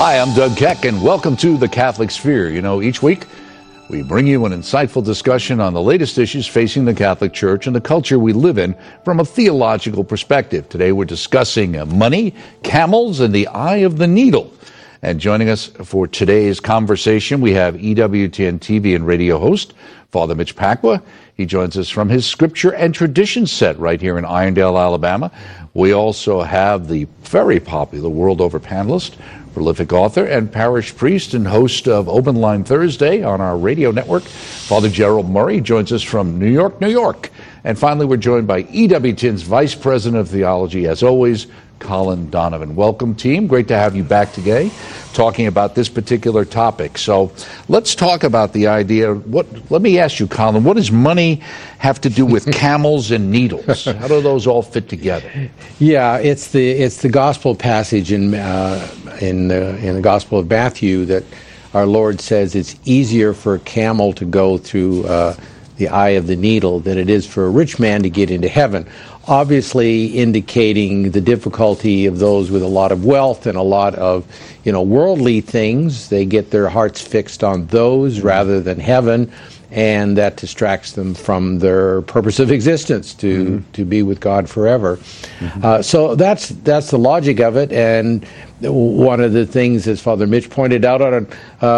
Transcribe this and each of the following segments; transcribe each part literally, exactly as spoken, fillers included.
Hi, I'm Doug Keck, and welcome to The Catholic Sphere. You know, each week we bring you an insightful discussion on the latest issues facing the Catholic Church and the culture we live in from a theological perspective. Today we're discussing uh, money, camels, and the eye of the needle. And joining us for today's conversation, we have E W T N T V and radio host, Father Mitch Pacwa. He joins us from his Scripture and Tradition set right here in Irondale, Alabama. We also have the very popular World Over panelist, prolific author and parish priest and host of Open Line Thursday on our radio network, Father Gerald Murray, joins us from New York, New York. And finally, we're joined by E W T N's Vice President of Theology, as always, Colin Donovan. Welcome, team. Great to have you back today talking about this particular topic. So let's talk about the idea. What? Let me ask you, Colin, what does money have to do with camels and needles? How do those all fit together? Yeah, it's the it's the gospel passage in uh, in the in the Gospel of Matthew that our Lord says it's easier for a camel to go through uh, the eye of the needle than it is for a rich man to get into heaven. Obviously indicating the difficulty of those with a lot of wealth and a lot of, you know, worldly things. They get their hearts fixed on those rather than heaven, and that distracts them from their purpose of existence, to, mm-hmm. to be with God forever. Mm-hmm. Uh, so that's that's the logic of it, and one of the things, as Father Mitch pointed out on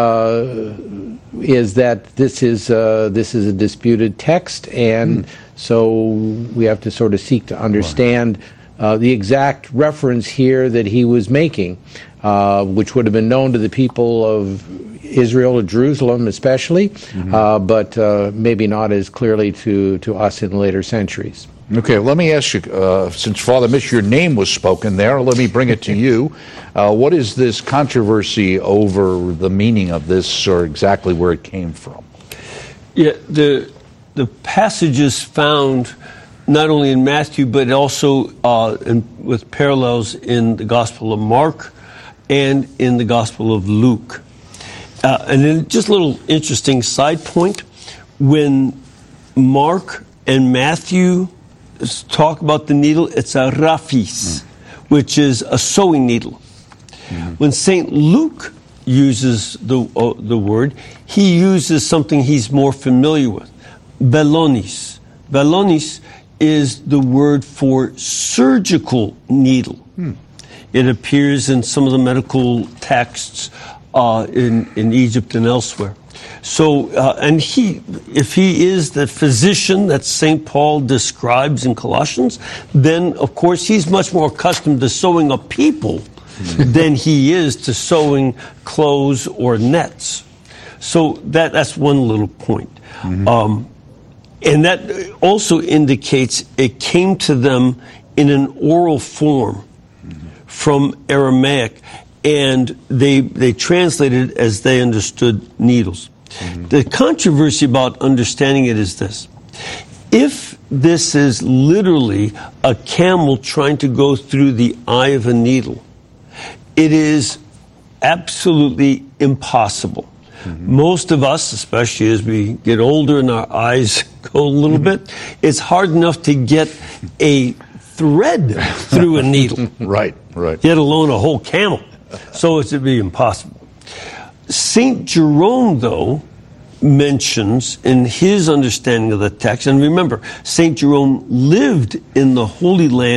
uh, is that this is uh, this is a disputed text, and mm. so we have to sort of seek to understand uh, the exact reference here that he was making, uh, which would have been known to the people of Israel, of Jerusalem especially, mm-hmm. uh, but uh, maybe not as clearly to, to us in later centuries. Okay, let me ask you, uh, since Father Mitch, your name was spoken there, let me bring it to you. Uh, what is this controversy over the meaning of this, or exactly where it came from? Yeah, the the passages found not only in Matthew, but also uh, in, with parallels in the Gospel of Mark and in the Gospel of Luke. Uh, and then just a little interesting side point, when Mark and Matthew talk about the needle, it's a raphis, mm. which is a sewing needle. Mm-hmm. When Saint Luke uses the uh, the word, he uses something he's more familiar with, belonis. Belonis is the word for surgical needle. Mm. It appears in some of the medical texts uh, in, in Egypt and elsewhere. So, uh, and he, if he is the physician that Saint Paul describes in Colossians, then, of course, he's much more accustomed to sewing up people than he is to sewing clothes or nets. So that that's one little point. Mm-hmm. Um, and that also indicates it came to them in an oral form mm-hmm. from Aramaic, and they they translated it as they understood needles. Mm-hmm. The controversy about understanding it is this. If this is literally a camel trying to go through the eye of a needle, it is absolutely impossible. Mm-hmm. Most of us, especially as we get older and our eyes go a little mm-hmm. bit, it's hard enough to get a thread through a needle. Right, right. Let alone a whole camel. So it would be impossible. Saint Jerome, though, mentions in his understanding of the text, and remember, Saint Jerome lived in the Holy Land